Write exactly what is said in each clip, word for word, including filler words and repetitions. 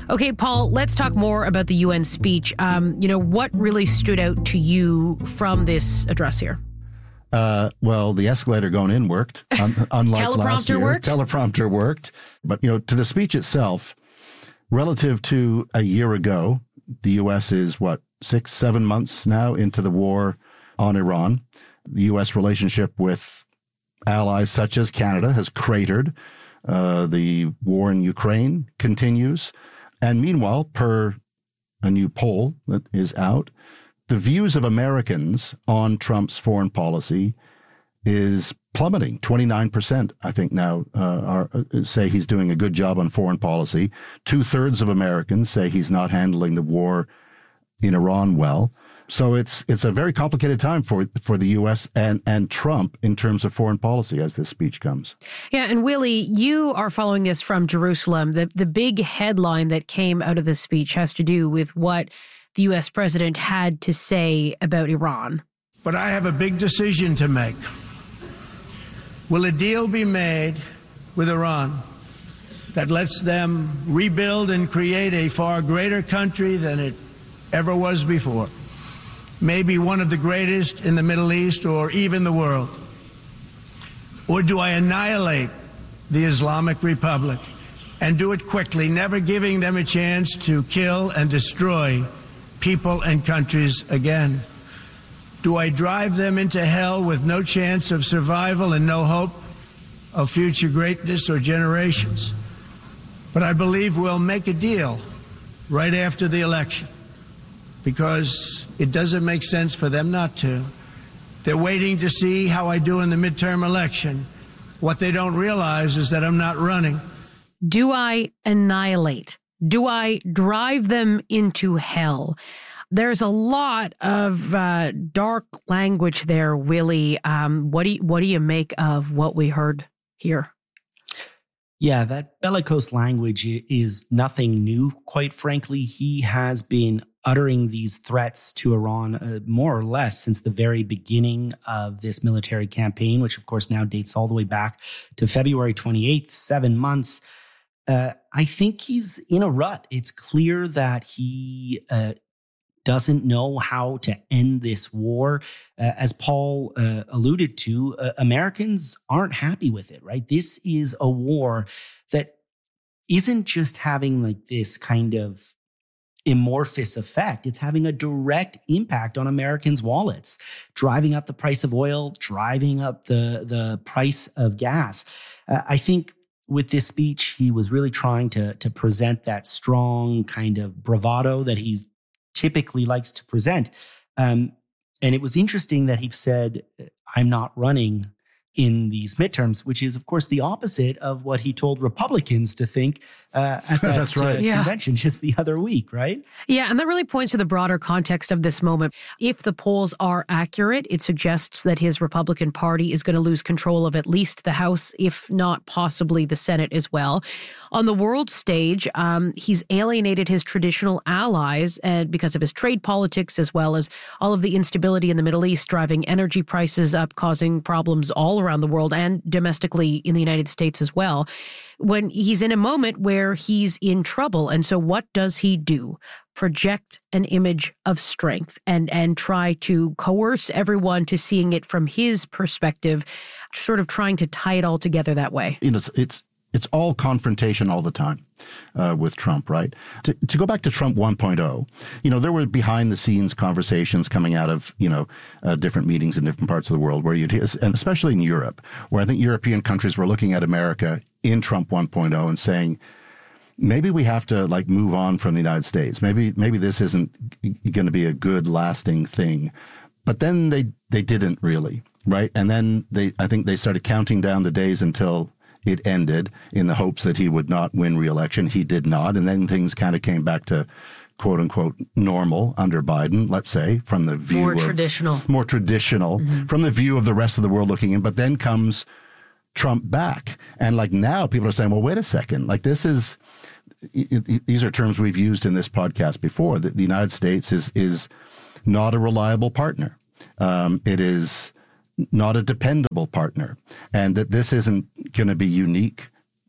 Okay, Paul, let's talk more about the U N speech. Um, you know, what really stood out to you from this address here? Uh, well, the escalator going in worked, un- unlike Teleprompter last year. worked? Teleprompter worked. But, you know, to the speech itself, relative to a year ago, the U S is, what, six, seven months now into the war on Iran. The U S relationship with allies such as Canada has cratered. Uh, the war in Ukraine continues. And meanwhile, per a new poll that is out, the views of Americans on Trump's foreign policy is plummeting. twenty-nine percent, I think now, uh, are, say he's doing a good job on foreign policy. Two-thirds of Americans say he's not handling the war in Iran well. So it's it's a very complicated time for for the U S and, and Trump in terms of foreign policy as this speech comes. Yeah, and Willie, you are following this from Jerusalem. The, the big headline that came out of this speech has to do with what the U S president had to say about Iran. But I have a big decision to make. Will a deal be made with Iran that lets them rebuild and create a far greater country than it ever was before? Maybe one of the greatest in the Middle East or even the world? Or do I annihilate the Islamic Republic and do it quickly, never giving them a chance to kill and destroy people and countries again? Do I drive them into hell with no chance of survival and no hope of future greatness or generations? But I believe we'll make a deal right after the election, because it doesn't make sense for them not to. They're waiting to see how I do in the midterm election. What they don't realize is that I'm not running. Do I annihilate? Do I drive them into hell? There's a lot of uh, dark language there, Willie. Um, what do you, what do you make of what we heard here? Yeah, that bellicose language is nothing new, quite frankly. He has been uttering these threats to Iran uh, more or less since the very beginning of this military campaign, which of course now dates all the way back to February twenty-eighth, seven months. Uh, I think he's in a rut. It's clear that he uh, doesn't know how to end this war. Uh, as Paul uh, alluded to, uh, Americans aren't happy with it, right? This is a war that isn't just having like this kind of amorphous effect. It's having a direct impact on Americans' wallets, driving up the price of oil, driving up the, the price of gas. Uh, I think with this speech, he was really trying to, to present that strong kind of bravado that he's typically likes to present. Um, and it was interesting that he said, I'm not running in these midterms, which is, of course, the opposite of what he told Republicans to think uh, at that That's right. uh, Yeah. convention just the other week, right? Yeah, and that really points to the broader context of this moment. If the polls are accurate, it suggests that his Republican Party is going to lose control of at least the House, if not possibly the Senate as well. On the world stage, um, he's alienated his traditional allies uh, because of his trade politics, as well as all of the instability in the Middle East, driving energy prices up, causing problems all around the world and domestically in the United States as well. When he's in a moment where he's in trouble. And so what does he do? Project an image of strength and, and try to coerce everyone to seeing it from his perspective, sort of trying to tie it all together that way. You know, it's it's, it's all confrontation all the time uh, with Trump, right? To, to go back to Trump one point oh, you know, there were behind the scenes conversations coming out of, you know, uh, different meetings in different parts of the world where you'd hear, and especially in Europe, where I think European countries were looking at America in Trump one point oh and saying, maybe we have to like move on from the United States. Maybe maybe this isn't going to be a good lasting thing. But then they they didn't really, right? And then they I think they started counting down the days until it ended in the hopes that he would not win re-election. He did not. And then things kind of came back to quote unquote normal under Biden, let's say, from the view More of traditional. more traditional Mm-hmm. from the view of the rest of the world looking in. But then comes Trump back. And like now people are saying, well, wait a second, like this is, it, it, these are terms we've used in this podcast before, that the United States is, is not a reliable partner. Um, it is not a dependable partner, and that this isn't going to be unique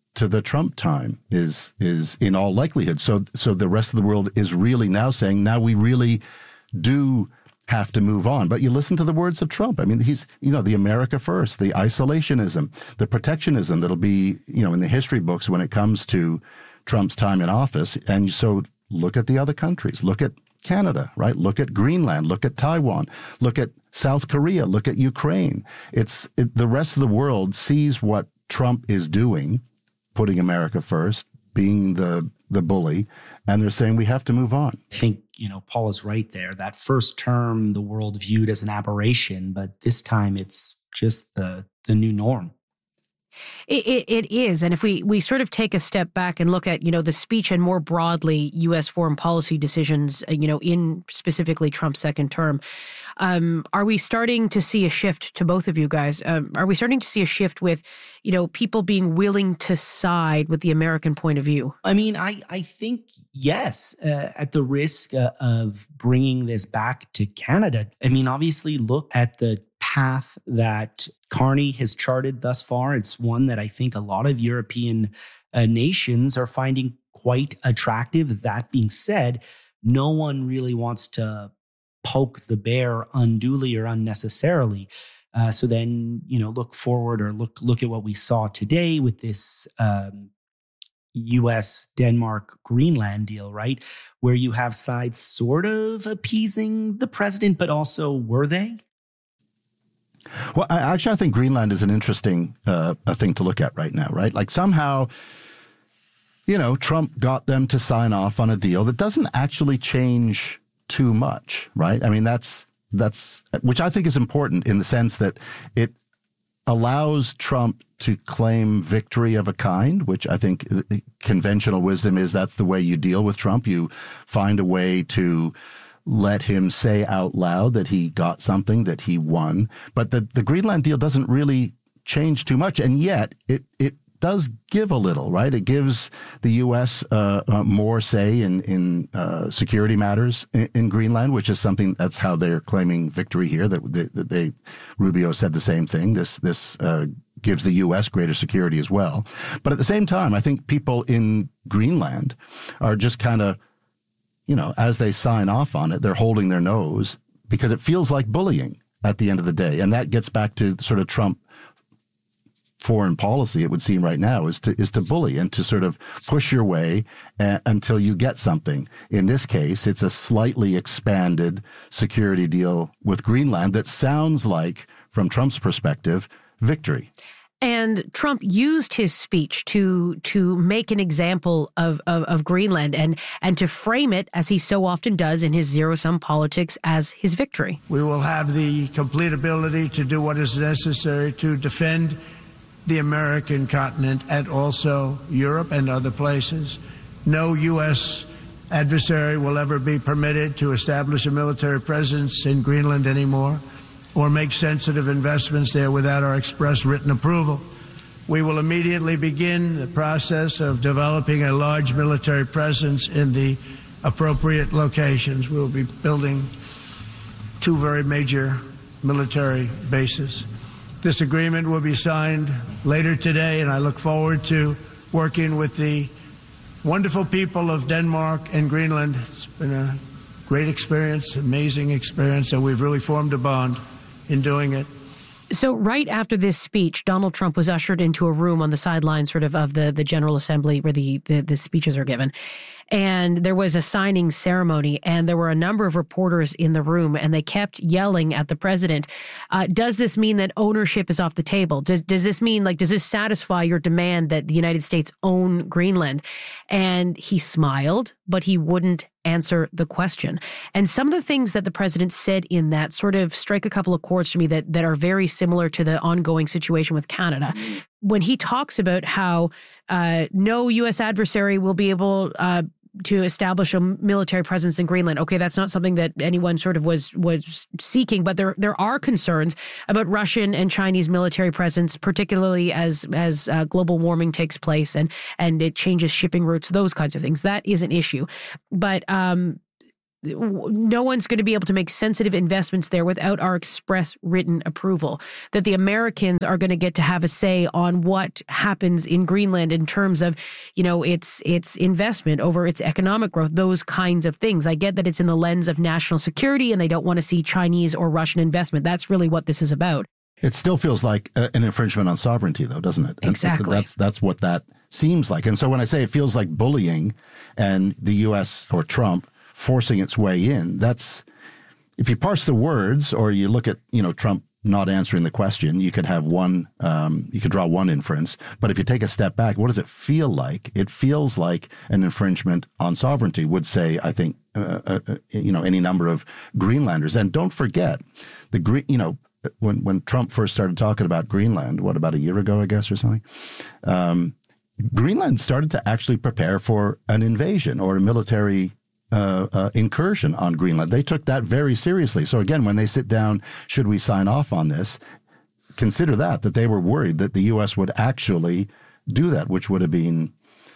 to the Trump time is is in all likelihood. So so the rest of the world is really now saying, now we really do have to move on. But you listen to the words of Trump. I mean, he's, you know, the America first, the isolationism, the protectionism that'll be, you know, in the history books when it comes to Trump's time in office. And so look at the other countries. Look at Canada, right? Look at Greenland. Look at Taiwan. Look at South Korea. Look at Ukraine. It's it, the rest of the world sees what Trump is doing, putting America first, being the the bully, and they're saying we have to move on. I think, you know, Paul is right there. That first term, the world viewed as an aberration, but this time it's just the the new norm. It, it, it is. And if we, we sort of take a step back and look at, you know, the speech and more broadly U S foreign policy decisions, you know, in specifically Trump's second term, um, are we starting to see a shift to both of you guys? Um, are we starting to see a shift with, you know, people being willing to side with the American point of view? I mean, I, I think, yes, uh, at the risk uh, of bringing this back to Canada. I mean, obviously, look at the path that Carney has charted thus far. It's one that I think a lot of European uh, nations are finding quite attractive. That being said, no one really wants to poke the bear unduly or unnecessarily. Uh, so then, you know, look forward or look look at what we saw today with this um, U S Denmark Greenland deal, right? Where you have sides sort of appeasing the president, but also were they? Well, I, actually, I think Greenland is an interesting uh, a thing to look at right now, right? Like somehow, you know, Trump got them to sign off on a deal that doesn't actually change too much, right? I mean, that's that's which I think is important in the sense that it allows Trump to claim victory of a kind, which I think conventional wisdom is that's the way you deal with Trump. You find a way to let him say out loud that he got something, that he won. But the, the Greenland deal doesn't really change too much. And yet it, it does give a little, right? It gives the U S uh, uh, more say in, in uh, security matters in, in Greenland, which is something that's how they're claiming victory here. That they, that they Rubio said the same thing. This, this uh, gives the U S greater security as well. But at the same time, I think people in Greenland are just kind of, you know, as they sign off on it, they're holding their nose because it feels like bullying at the end of the day. And that gets back to sort of Trump foreign policy, it would seem right now, is to is to bully and to sort of push your way a, until you get something. In this case, it's a slightly expanded security deal with Greenland that sounds like, from Trump's perspective, victory. And Trump used his speech to to make an example of, of, of Greenland and, and to frame it, as he so often does in his zero-sum politics, as his victory. We will have the complete ability to do what is necessary to defend the American continent and also Europe and other places. No U S adversary will ever be permitted to establish a military presence in Greenland anymore, or make sensitive investments there without our express written approval. We will immediately begin the process of developing a large military presence in the appropriate locations. We will be building two very major military bases. This agreement will be signed later today, and I look forward to working with the wonderful people of Denmark and Greenland. It's been a great experience, amazing experience, and we've really formed a bond in doing it. So right after this speech, Donald Trump was ushered into a room on the sidelines sort of of the, the General Assembly where the, the, the speeches are given. And there was a signing ceremony, and there were a number of reporters in the room, and they kept yelling at the president. Uh, does this mean that ownership is off the table? Does, does this mean, like, does this satisfy your demand that the United States own Greenland? And he smiled, but he wouldn't answer the question. And some of the things that the president said in that sort of strike a couple of chords to me that, that are very similar to the ongoing situation with Canada. When he talks about how uh, no U S adversary will be able uh, to establish a military presence in Greenland. Okay, that's not something that anyone sort of was was seeking, but there there are concerns about Russian and Chinese military presence, particularly as as uh, global warming takes place and and it changes shipping routes, those kinds of things. That is an issue. But um, no one's going to be able to make sensitive investments there without our express written approval, that the Americans are going to get to have a say on what happens in Greenland in terms of, you know, its its investment over its economic growth, those kinds of things. I get that it's in the lens of national security and they don't want to see Chinese or Russian investment. That's really what this is about. It still feels like a, an infringement on sovereignty, though, doesn't it? And exactly. That's that's what that seems like. And so when I say it feels like bullying and the U S or Trump forcing its way in, that's, if you parse the words or you look at, you know, Trump not answering the question, you could have one, um, you could draw one inference. But if you take a step back, what does it feel like? It feels like an infringement on sovereignty, would say, I think, uh, uh, you know, any number of Greenlanders. And don't forget, the Green, you know, When when Trump first started talking about Greenland, what, about a year ago, I guess, or something, um, Greenland started to actually prepare for an invasion or a military uh, uh, incursion on Greenland. They took that very seriously. So again, when they sit down, should we sign off on this, consider that, that they were worried that the U S would actually do that, which would have been,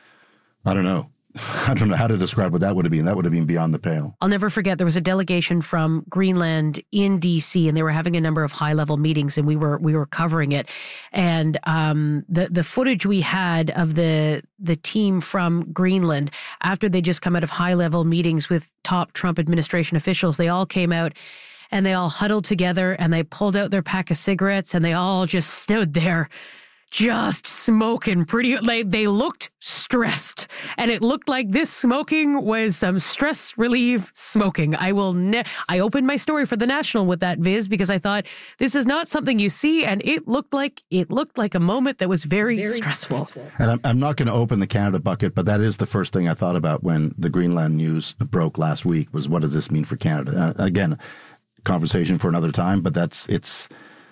I don't know, I don't know how to describe what that would have been. That would have been beyond the pale. I'll never forget, there was a delegation from Greenland in D C, and they were having a number of high-level meetings, and we were we were covering it. And um, the the footage we had of the the team from Greenland, after they just come out of high-level meetings with top Trump administration officials, they all came out and they all huddled together and they pulled out their pack of cigarettes and they all just stood there just smoking pretty, like they looked stressed, and it looked like this smoking was some stress relief smoking. I will ne- I opened my story for The National with that, Viz, because I thought this is not something you see, and it looked like it looked like a moment that was very, very stressful. stressful. And I'm, I'm not going to open the Canada bucket, but that is the first thing I thought about when the Greenland news broke last week, was what does this mean for Canada? Uh, again, conversation for another time, but that's it's.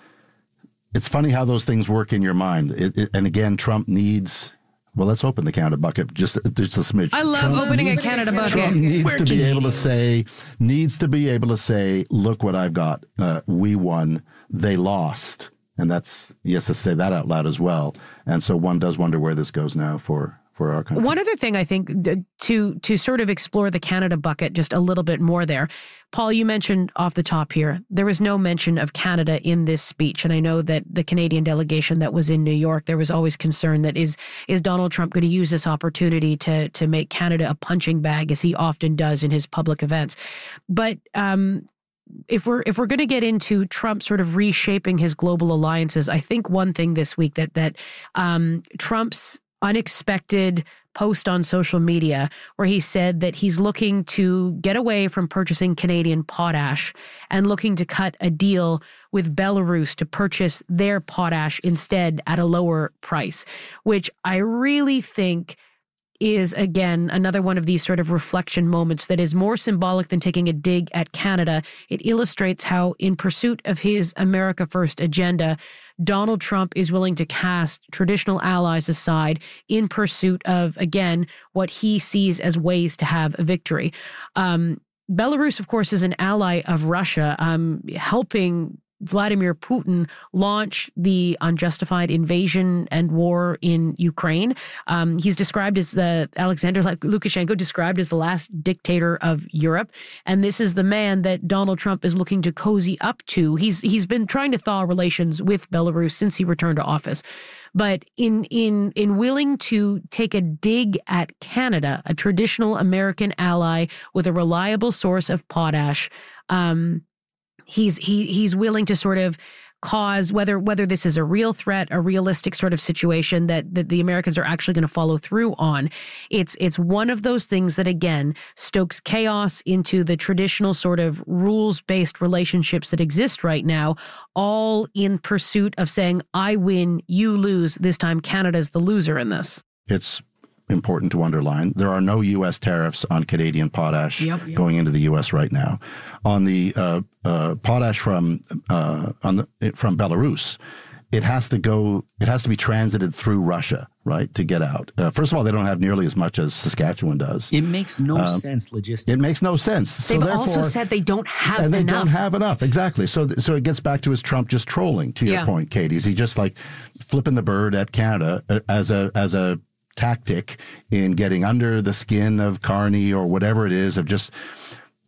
It's funny how those things work in your mind. It, it, and again, Trump needs, well, let's open the Canada bucket just, just a smidge. I love Trump opening needs, a Canada bucket. Trump needs Where to be able you? to say, needs to be able to say, look what I've got. Uh, we won. They lost. And that's, he has to say that out loud as well. And so one does wonder where this goes now for, for our country. One other thing, I think, to to sort of explore the Canada bucket just a little bit more there. Paul, you mentioned off the top here, there was no mention of Canada in this speech. And I know that the Canadian delegation that was in New York, there was always concern that is is Donald Trump going to use this opportunity to to make Canada a punching bag, as he often does in his public events. But um, if we're if we're going to get into Trump sort of reshaping his global alliances, I think one thing this week that that um, Trump's unexpected post on social media where he said that he's looking to get away from purchasing Canadian potash and looking to cut a deal with Belarus to purchase their potash instead at a lower price, which I really think is, again, another one of these sort of reflection moments that is more symbolic than taking a dig at Canada. It illustrates how, in pursuit of his America First agenda, Donald Trump is willing to cast traditional allies aside in pursuit of, again, what he sees as ways to have a victory. Um, Belarus, of course, is an ally of Russia, um, helping Vladimir Putin launch the unjustified invasion and war in Ukraine. Um, he's described as the Alexander Lukashenko described as the last dictator of Europe, and this is the man that Donald Trump is looking to cozy up to. He's he's been trying to thaw relations with Belarus since he returned to office. But in in in willing to take a dig at Canada, a traditional American ally with a reliable source of potash, um, He's he he's willing to sort of cause, whether whether this is a real threat, a realistic sort of situation that, that the Americans are actually going to follow through on. It's it's one of those things that, again, stokes chaos into the traditional sort of rules-based relationships that exist right now, all in pursuit of saying, I win, you lose. This time Canada's the loser in this. It's important to underline, there are no U S tariffs on Canadian potash yep, yep. going into the U S right now. On the uh, uh, potash from uh, on the from Belarus, it has to go. It has to be transited through Russia, right, to get out. Uh, first of all, they don't have nearly as much as Saskatchewan does. It makes no um, sense logistically. It makes no sense. They've so also said they don't have and enough. And they don't have enough, exactly. So so it gets back to his Trump just trolling, to your yeah. point, Katie. Is he just like flipping the bird at Canada as a as a tactic in getting under the skin of Carney or whatever it is, of just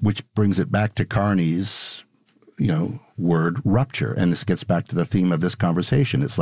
which brings it back to Carney's, you know, word rupture. And this gets back to the theme of this conversation. It's like,